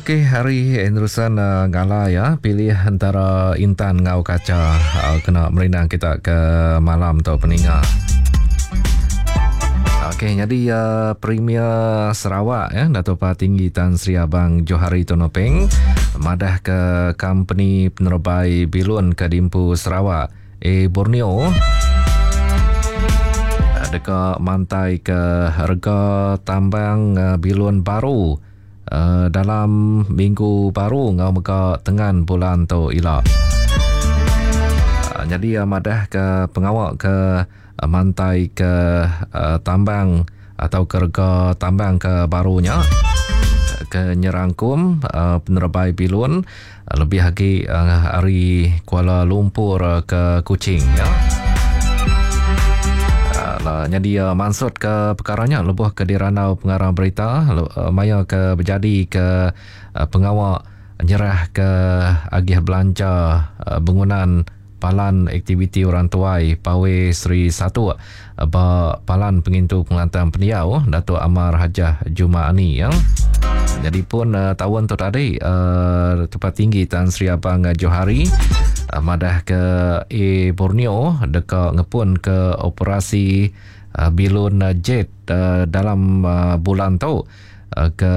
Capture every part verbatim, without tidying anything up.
Okey, hari Endrusan uh, Ngala ya, pilih antara Intan ngau kaca uh, kena merenang kita ke malam atau peninga. Okey, jadi uh, Premier Sarawak ya, Dato' Pah Tinggi Tan Sri Abang Johari Tonopeng madah ke company penerobai bilun ke Dimpu Sarawak eh Borneo dekat mantai ke harga tambang uh, bilun baru uh, dalam minggu baru ngau meka tengan bulan tu ilak. Uh, jadi uh, madah ke pengawak ke uh, mantai ke uh, tambang atau ke harga tambang ke barunya ke nyerangkum uh, penerobai bilun uh, lebih lagi uh, hari Kuala Lumpur uh, ke Kuching ya. Lah, jadi uh, maksud ke perkaranya lebuh ke diranau pengarah berita uh, maya ke berjadi ke uh, pengawak nyerah ke agih belanja uh, bangunan palan aktiviti orang tuai Pawe Seri satu uh, ba palan pengintu pengantam pendiau Dato' Amar Hajah Jumaani ya. Jadi pun uh, tahun tu tadi uh, Dato' Pah Tinggi Tan Sri Abang Johari uh, madah ke E Borneo dekat ngepun ke operasi uh, bilun uh, jet uh, dalam uh, bulan tu uh, ke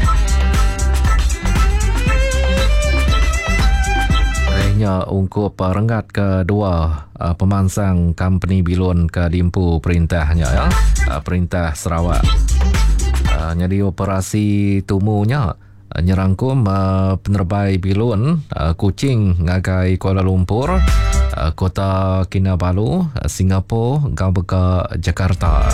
akhirnya ungkup uh, rengat kedua uh, pemansang company bilun ke Dimpu perintahnya ya, uh, perintah Sarawak. Uh, jadi operasi tumunya uh, nyerangkum uh, penerobai bilun uh, Kuching ngagai Kuala Lumpur uh, Kota Kinabalu uh, Singapura Gambeka Jakarta.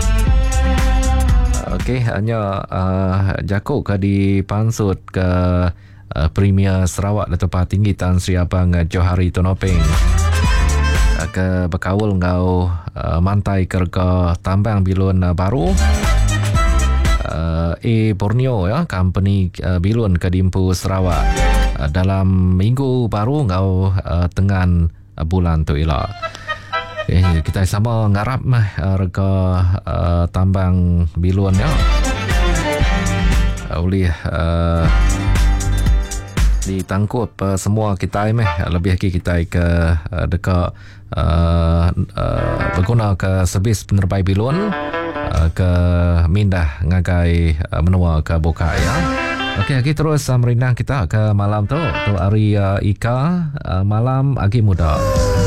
uh, Okey, hanya uh, jakuk ke dipansut ke uh, Premier Sarawak Dato' Pah Tinggi Tan Sri Abang Johari Tonopeng uh, ke berkawul ngau uh, mantai kerga tambang bilun uh, baru Uh, E Borneo ya, company uh, bilun ke Dimpu Sarawak uh, dalam minggu baru ngau uh, tengan uh, bulan tu ilak. Okay, kita sama ngarap mah uh, rega uh, tambang bilun ya. Uh, oleh uh, ditangkup uh, semua kita meh lebih lagi kita ke uh, dekat uh, uh, berguna ke servis penerobai bilun ke mindah ngagai uh, menua ke buka ya. Okey, lagi terus uh, merenang kita ke malam tu tu hari uh, Ika uh, malam agi muda.